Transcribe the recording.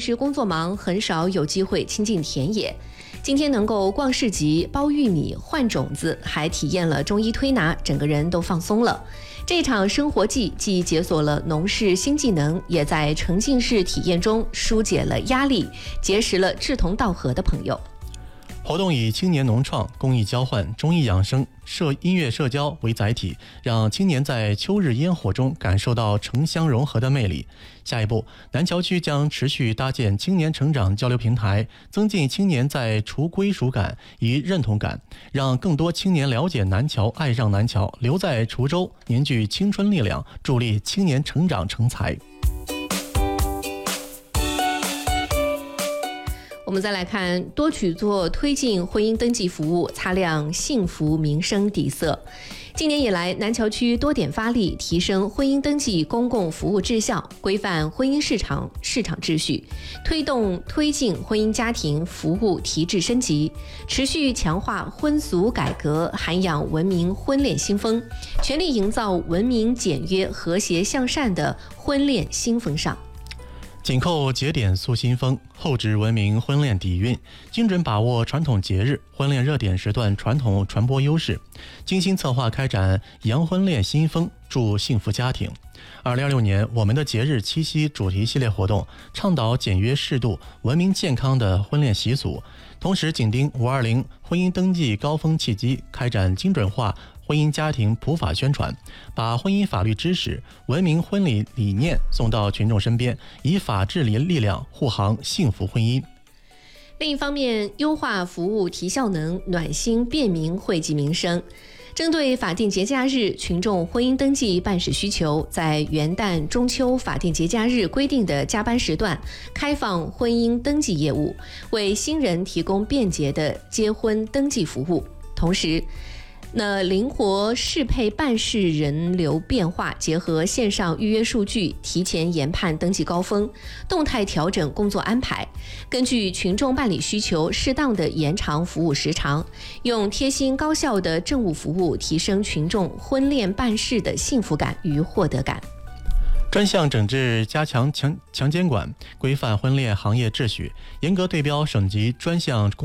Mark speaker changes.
Speaker 1: 时工作忙，很少有机会亲近田野。今天能够逛市集、剥玉米、换种子，还体验了中医推拿，整个人都放松了。这场生活季既解锁了农事新技能，也在沉浸式体验中疏解了压力，结识了志同道合的朋友。
Speaker 2: 活动以青年农创、公益交换、中医养生、音乐社交为载体，让青年在秋日烟火中感受到城乡融合的魅力。下一步，南桥区将持续搭建青年成长交流平台，增进青年在除归属感与认同感，让更多青年了解南桥、爱上南桥，留在滁州，凝聚青春力量，助力青年成长成才。
Speaker 1: 我们再来看，多举措推进婚姻登记服务，擦亮幸福民生底色。今年以来，南桥区多点发力，提升婚姻登记公共服务质效，规范婚姻市场秩序，推进婚姻家庭服务提质升级，持续强化婚俗改革，涵养文明婚恋新风，全力营造文明简约、和谐向善的婚恋新风尚。
Speaker 2: 紧扣节点塑新风，厚植文明婚恋底蕴，精准把握传统节日、婚恋热点时段传统传播优势，精心策划开展扬婚恋新风，助幸福家庭。2026年，我们的节日七夕主题系列活动，倡导简约适度、文明健康的婚恋习俗，同时紧盯520婚姻登记高峰契机，开展精准化婚姻家庭普法宣传，把婚姻法律知识、文明婚礼理念送到群众身边，以法治力量护航幸福婚姻。
Speaker 1: 另一方面，优化服务提效能，暖心便民，惠及民生。针对法定节假日群众婚姻登记办事需求，在元旦、中秋法定节假日规定的加班时段，开放婚姻登记业务，为新人提供便捷的结婚登记服务。同时，灵活适配办事人流变化，结合线上预约数据，提前研判登记高峰，动态调整工作安排，根据群众办理需求，适当的延长服务时长，用贴心高效的政务服务，提升群众婚恋办事的幸福感与获得感。
Speaker 2: 专项整治加强强监管，规范婚恋行业秩序，严格对标省级专项